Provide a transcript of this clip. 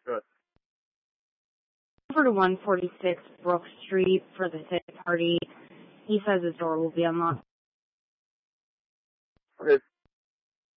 Good. Over to 146 Brook Street for the sit party. He says his door will be unlocked. Okay.